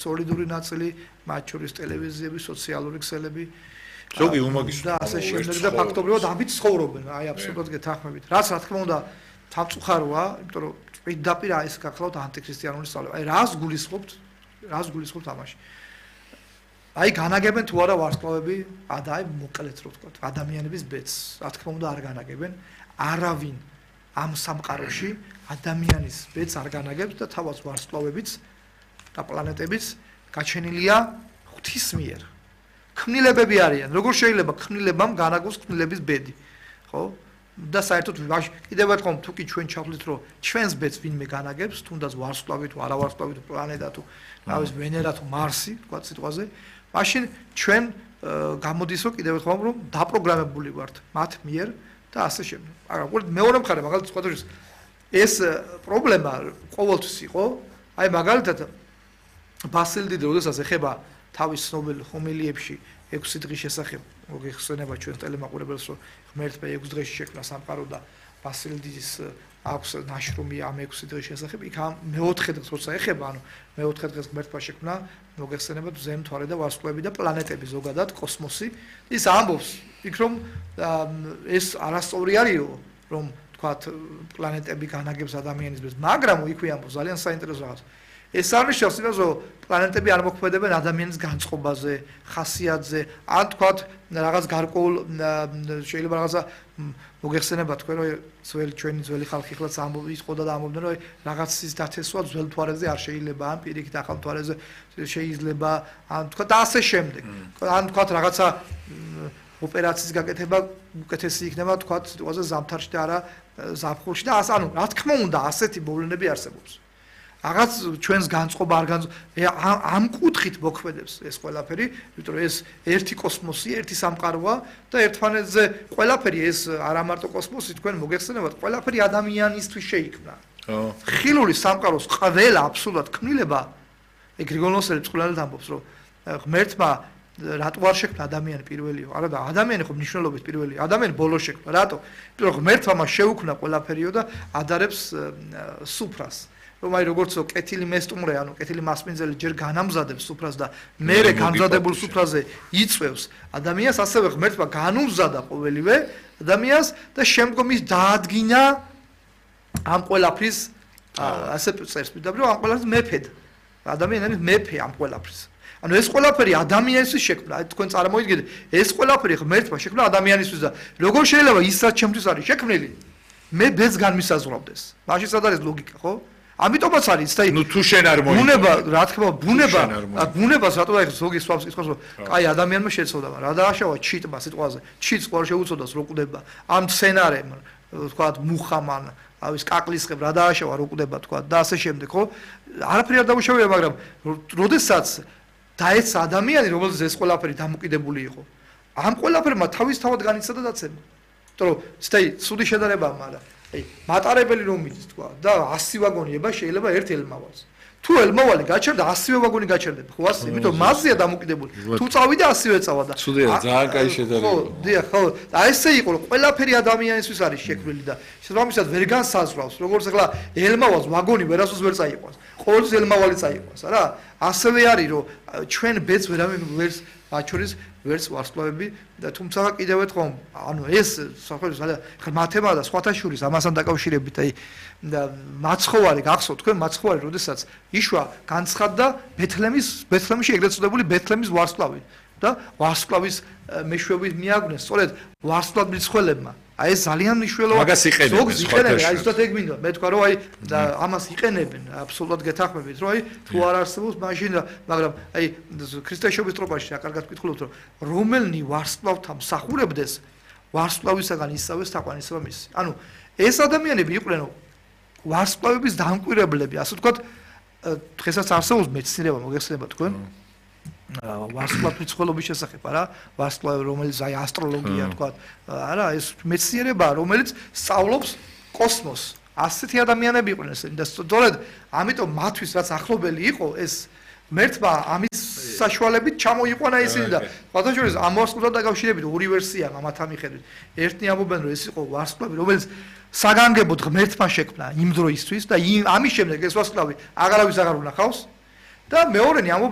სოლიდური ნაწილი, მათ შორის ტელევიზიები, სოციალური ქსელები. ზოგი უმაგის და ასე შემდეგ და ფაქტობრივად ამით ცხოვრობენ, აი აბსოლუტურად გეთანხმებით. რაც რა თქმა უნდა სამწუხაროა, იმიტომ რომ პირდაპირ ეს გახლავთ ანტიქრისტიანული სწავლება. აი რას გულისხმობთ ამაში? აი განაგებენ თუ არა ვარსკვლავები, აი მოკლედ რო ვთქვათ, ადამიანების ბედს, რა თქმა უნდა არ განაგებენ, არავინ ამ სამყაროში ადამიანის ბედს არ განაგებს და თავად ვარსკვლავებიც და პლანეტებიც გაჩენილია ღვთის მიერ. ქმნილებები არიან. როგორ შეიძლება ქმნილებამ განაგოს ქმნილების ბედი, ხო? და საერთოდ კიდევ ერთხელ თუ კი ჩვენ ჩავთვლით რომ ჩვენს ბედს ვინმე განაგებს, თუნდაც ვარსკვლავი თუ არავარსკვლავი თუ პლანეტა თუ რავის ვენერა თუ მარსი, თქვა სიტყვაზე, მაშინ ჩვენ გამოდის რომ კიდევ ერთხელ რომ დაპროგრამებული ვართ მათ მიერ და ასე შემდეგ. მაგრამ მეორე მხარე მაგალითად სხვადასხვა ეს პრობლემა ყოველთვის იყო, აი მაგალითად ბასილ დიდი როდესაც ეხება თავის ცნობილ ჰომილიებში 6 დღის შესახებ მოგეხსენება ჩვენ ტელემაყურებელს რომ ღმერთმა 6 დღეში შექმნა სამყარო და ბასილ დიდის აქვს ნაშრომი ამ 6 დღის შესახებ იქ ამ მეოთხე დღეს როცა ეხება ანუ მეოთხე დღეს ღმერთმა შექმნა მოგეხსენებათ ზემთვარე და ვარსკვლავები და პლანეტები ზოგადად კოსმოსი ის ამბობს იქ რომ ეს არასწორი არისო რომ თქვათ პლანეტები განაგებს ადამიანის ბედს მაგრამ იქვე ამბობს ძალიან საინტერესო რაღაც ეს არნიშნავს იმას რომ პლანეტები არ მოქმედებენ ადამიანის განწყობაზე, ხასიათზე, ან თქვათ რაღაც გარკვეულ შეიძლება რაღაცა მოგეხსენება თქვენ რომ ჩვენი ხალხი ხლაც ამბობს და ამბობდნენ რომ რაღაცის დათესვა ძველ მთვარეზე არ შეიძლება, ან პირიქით ახალ მთვარეზე შეიძლება, ან თქვათ და ასე შემდეგ. ან თქვათ რაღაცა ოპერაციის გაკეთება უკეთესი იქნება თქვათ სიტყვაზე ზამთარში და არა ზაფხულში და ანუ რა თქმა უნდა ასეთი მოვლენები არსებობს. რაღაც ჩვენს განწყობა არ ამ კუთხით მოქმედებს ეს ყველაფერი, იმიტომ რომ ეს ერთი კოსმოსი, ერთი სამყაროა და ერთმანეთზე ყველაფერი ეს არა მარტო კოსმოსი, თქვენ მოგეხსენებათ, ყველაფერი ადამიანისთვის შეიქმნა. ხილული სამყაროს ყველა აბსოლუტურად ქმნილება, ეგ გრიგოლ წყვილად ამბობს, რომ ღმერთმა რატო არ შექმნა ადამიანი პირველიო? არა და ადამიანი ხო მნიშვნელობით პირველია. ადამიანი ბოლოს შექმნა. რატო? იმიტომ რომ ღმერთმა მას შეუქმნა ყველაფერიო და ადარებს სუფრას. რომ აი როგორც კეთილი მესტუმრე, ანუ კეთილი მასპინძელი ჯერ განამზადებს სუფრას და მერე გამზადებულ სუფრაზე იწვევს ადამიანს, ასევე ღმერთმა განუმზადა ყოველივე ადამიანს და შემდგომ ის დაადგინა ამ ყველაფრის ასე წერს პირდაპირ ამ ყველაფრის მეფედ. ადამიანი არის მეფე ამ ყველაფრის. ანუ ეს ყველაფერი ადამიანისთვის შექმნა. აი თქვენ წარმოიდგინეთ, ეს ყველაფერი ღმერთმა შექმნა ადამიანისთვის და როგორ შეიძლება ის რაც ჩემთვის არის შექმნილი, მე ბედს განმისაზღვრავდეს. მაშინ სად არის ლოგიკა, ხო? ამიტომაც არის და ნუ თუ შენ არ მოიწონი ბუნება რა თქმა უნდა ბუნებას რატო აი ზოგი სვავს კითხავს რომ კაი ადამიანმა შეცოდა მაგრამ რა დააშავა ჩიტმა სიტყვაზე ჩიტს ყოველ შეუწოდას რო კვდება ამ სცენარემ თქვათ მუხამან ავის კაკლისხებ რა დააშავა რო კვდება თქვათ და ასე შემდეგ ხო არაფერი არ დაუშავია მაგრამ როდესაც დაეცა ადამიანი რომელზეც ეს ყველაფერი დამოკიდებული იყო ამ ყველაფერმა თავისთავად განიცადა დაცემა იმიტომ რომ ცდაი ცუდი შედარებაა მაგრამ მატარებელი რომ მიდის თქვა და 100 ვაგონი ება შეიძლება ერთ ელმავალს. თუ ელმავალი გაჩერდა 100 ვაგონი გაჩერდება. ხო ასე? იმიტომ მასზეა დამოკიდებული. თუ წავიდა 100-ე წავა და ცუდია ძალიან კაი შედარება. ხო, დიახ, ხო. და ესე იყო რომ ყველაფერი ადამიანისთვის არის შექმნილი და შესაბამისად ვერ განსაზღვრავს. როგორც ახლა ელმავალს ვაგონი ვერასდროს ვერ წაიყვანს. ყოველთვის ელმავალი წაიყვანს, არა? ასევე არის რომ ჩვენ ბედს ვერავინ ვერს მათ შორის ვერც ვარსკვლავები და თუმცა კიდევ ერთხელ ანუ ეს სახელმწიფო ძალიან მათემატიკა და სხვათა შორის ამასთან დაკავშირებით აი მაცხოვარი გახსოვთ თქვენ მაცხოვარი როდესაც იშვა განცხადდა ბეთლემში ეგრეთ წოდებული ბეთლემის ვარსკვლავი და ვარსკვლავის მეშვეობით მიაგნეს სწორედ ვარსკვლავ მრიცხველებმა აი ეს ძალიან მნიშვნელოვანია მაგას იყენებენ აი ზუსტად ეგ მინდა მე თქვა რომ აი ამას იყენებენ აბსოლუტურად გეთანხმებით რომ აი თუ არ არსებობს მაშინ მაგრამ აი ქრისტეშობის ტროპაში რა კარგად ვკითხულობთ რომ რომელნი ვარსკვლავთან მსახურებდეს ვარსკვლავისაგან ისავეს თაყვანისება მისი ანუ ეს ადამიანები იყვნენ ვარსკვლავების დამკვირვებლები ასე ვთქვათ დღესაც არსებობს მეცნიერება მოგეხსენება თქვენ ვარსკვლავის მრიცხველობის შესახებ არა ვარსკვლავი რომელიც აი ასტროლოგია თქვათ არა ეს მეცნიერება რომელიც სწავლობს კოსმოსს ასეთი ადამიანები იყვნენ ესენი და სწორედ ამიტომ მათთვის რაც ახლობელი იყო ეს ღმერთმა ამის საშუალებით ჩამოიყვანა ისინი და სხვათაშორის ამ ვარსკვლავთან დაკავშირებით ორი ვერსია ამათა მიხედვით ერთნი ამბობენ რომ ეს იყო ვარსკვლავი რომელიც საგანგებოდ ღმერთმა შექმნა იმ დროისთვის და ამის შემდეგ ეს ვარსკვლავი აღარავის აღარ უნახავს და მეორენი ამბობენ